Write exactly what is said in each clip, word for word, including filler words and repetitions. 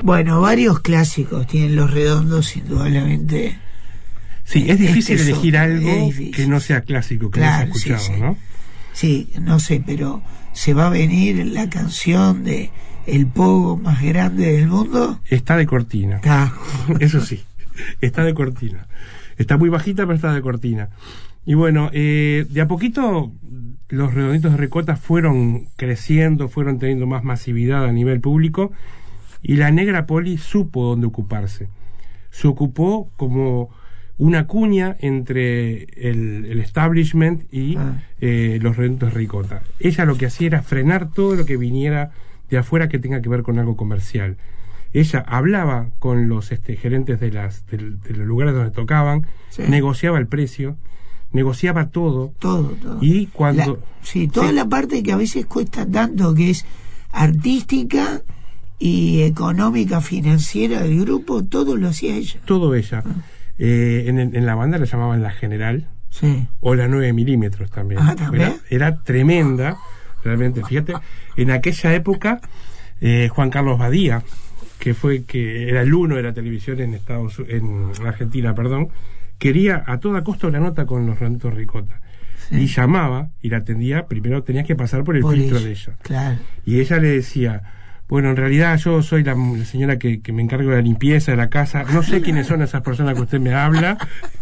Bueno, varios clásicos tienen Los Redondos, indudablemente. Sí, es difícil este elegir son, algo difícil. que no sea clásico, que Claro, no se ha escuchado, sí, sí. ¿no? Sí, no sé, pero se va a venir la canción de El Pogo más grande del mundo. Está de cortina. Ah. Eso sí, está de cortina. Está muy bajita, pero está de cortina. Y bueno, eh, de a poquito los Redonditos de Ricota fueron creciendo, fueron teniendo más masividad a nivel público, y la Negra Poli supo dónde ocuparse. Se ocupó como una cuña entre el, el establishment y Ah. eh, los Redonditos de Ricota. Ella lo que hacía era frenar todo lo que viniera de afuera que tenga que ver con algo comercial. Ella hablaba con los este, gerentes de, las, de, de los lugares donde tocaban, Sí. negociaba el precio, negociaba todo. Todo, todo. Y cuando... La- sí, toda sí. la parte que a veces cuesta tanto, que es artística y económica, financiera del grupo, todo lo hacía ella. Todo ella. Ah. Eh, en, en la banda la llamaban la General, Sí. o la nueve milímetros también. Ah, ¿también? Era, era tremenda, realmente. Fíjate, en aquella época, eh, Juan Carlos Badía, que fue que era el uno de la televisión en Estados en Argentina, perdón, quería a toda costa una nota con los Redonditos Ricota. Sí. Y llamaba y la atendía, primero tenías que pasar por el Por filtro ella, de ella. claro. Y ella le decía, bueno, en realidad yo soy la, la señora que, que me encargo de la limpieza de la casa, no sé quiénes son esas personas que usted me habla,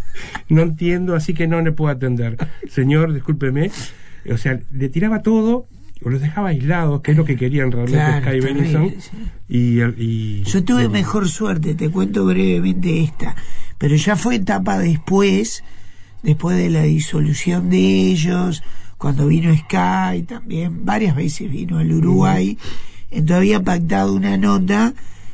no entiendo, así que no le puedo atender. Señor, discúlpeme. O sea, le tiraba todo, o los dejaba aislados, que es lo que querían realmente Claro, Sky terrible, Benison. sí. Y, y Yo tuve y- mejor suerte, te cuento brevemente esta, pero ya fue etapa después, después de la disolución de ellos, cuando vino Sky también, varias veces vino al Uruguay, entonces había pactado una nota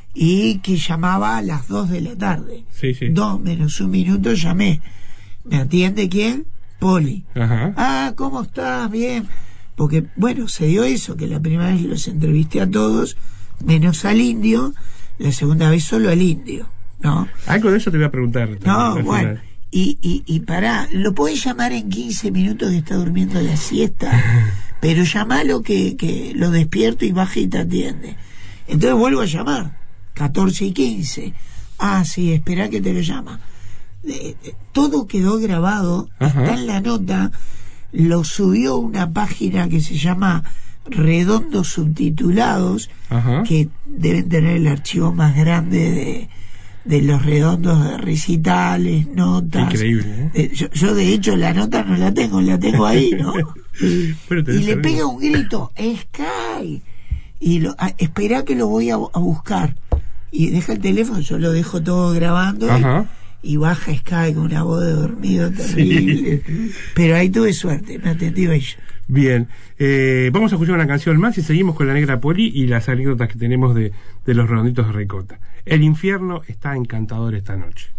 y que llamaba a las dos de la tarde. Sí, sí. Dos menos un minuto llamé. ¿Me atiende quién? Poli. Ajá. Ah, ¿cómo estás? Bien. Porque, bueno, se dio eso, que la primera vez los entrevisté a todos, menos al indio, la segunda vez solo al indio, ¿no? Algo de eso te voy a preguntar. también, No, al bueno, final. y, y, y pará, lo podés llamar en quince minutos que está durmiendo la siesta, pero llamalo que, que lo despierto y baja y te atiende. Entonces vuelvo a llamar, catorce y quince. Ah, sí, espera que te lo llama. Eh, eh, todo quedó grabado, Ajá. está en la nota, lo subió una página que se llama Redondos Subtitulados, Ajá. que deben tener el archivo más grande de, de los redondos de recitales, notas. Increíble, ¿eh? Eh, yo, yo de hecho la nota no la tengo, la tengo ahí, ¿no? Bueno, Y tenés le algo. pega un grito, Sky, y lo, a, espera que lo voy a, a buscar, y deja el teléfono, yo lo dejo todo grabando, Ajá. y, y baja Sky con una voz de dormido terrible. Sí. Pero ahí tuve suerte, me atendió ella. Bien, eh, vamos a escuchar una canción más y seguimos con la Negra Poli y las anécdotas que tenemos de, de los Redonditos de Ricota. El infierno está encantador esta noche.